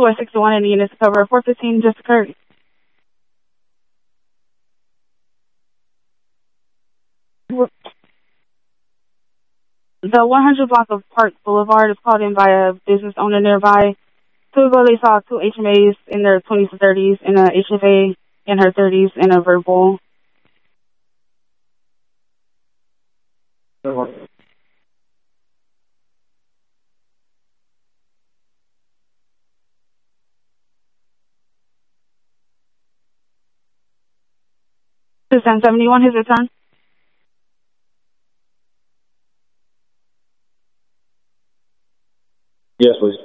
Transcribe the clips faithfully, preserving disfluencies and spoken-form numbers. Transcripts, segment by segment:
West sixty-one in the units to cover. four fifteen just occurred. The one hundred block of Park Boulevard is called in by a business owner nearby. Two ago, they saw two H M As in their twenties to thirties and a H F A in her thirties and a verbal. ten seventy-one, his return. Yes, please.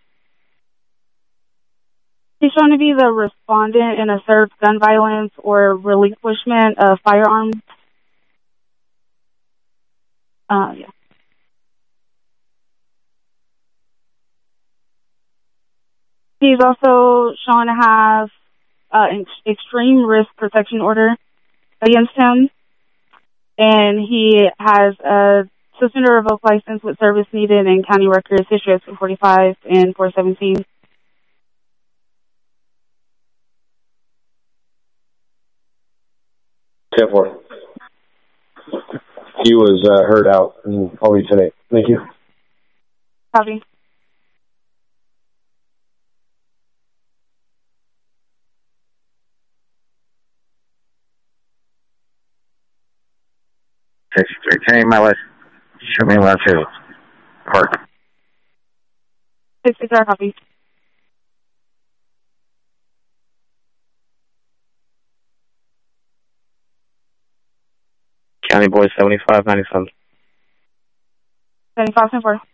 He's shown to be the respondent in a served gun violence or relinquishment of firearms. Uh, yeah. He's also shown to have uh, an extreme risk protection order against him, and he has a suspended or revoked license with service needed and county records, history of two forty-five and four seventeen. ten four. He was uh, heard out and I'll read today. Thank you. Copy. sixty-three. Can you my list? Show me last two. Park. sixty-three, copy. County Boy seventy-five ninety-seven. seventy-five, ten four.